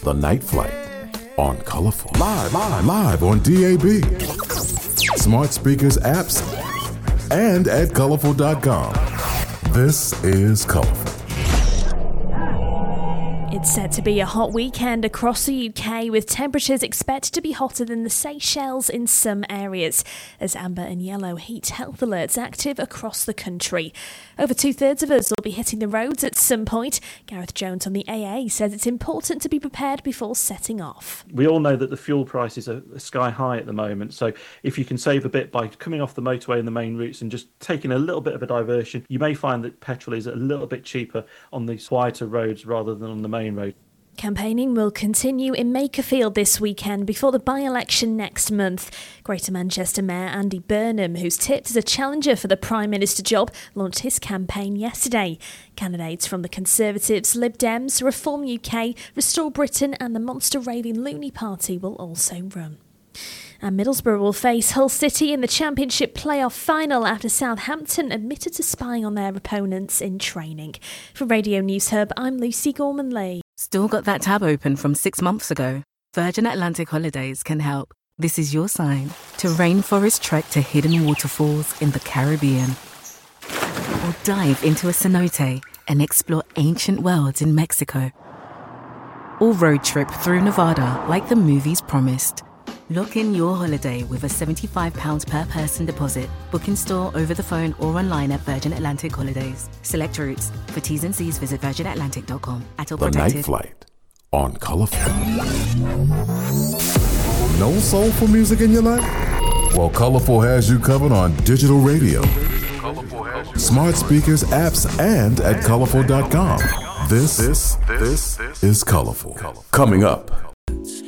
The Night Flight on Colorful. Live on DAB, smart speakers, apps, and at colorful.com. This is Colorful. It's set to be a hot weekend across the UK, with temperatures expected to be hotter than the Seychelles in some areas, as amber and yellow heat health alerts active across the country. Over 2/3 of us will be hitting the roads at some point. Gareth Jones on the AA says it's important to be prepared before setting off. We all know that the fuel prices are sky high at the moment, so if you can save a bit by coming off the motorway and the main routes and just taking a little bit of a diversion, you may find that petrol is a little bit cheaper on these quieter roads rather than on the main road. Campaigning will continue in Makerfield this weekend before the by-election next month. Greater Manchester Mayor Andy Burnham, who's tipped as a challenger for the Prime Minister job, launched his campaign yesterday. Candidates from the Conservatives, Lib Dems, Reform UK, Restore Britain and the Monster Raving Loony Party will also run. And Middlesbrough will face Hull City in the Championship playoff final after Southampton admitted to spying on their opponents in training. For Radio News Hub, I'm Lucy Gorman-Lee. Still got that tab open from 6 months ago? Virgin Atlantic Holidays can help. This is your sign to rainforest trek to hidden waterfalls in the Caribbean. Or dive into a cenote and explore ancient worlds in Mexico. Or road trip through Nevada like the movies promised. Lock in your holiday with a £75 per person deposit. Book in store, over the phone or online at Virgin Atlantic Holidays. Select routes. For T's and C's, visit virginatlantic.com. At all The protected. Night Flight on Colorful. No soulful music in your life? Well, Colorful has you covered on digital radio, smart speakers, apps, and at colorful.com. This is Colorful. Coming up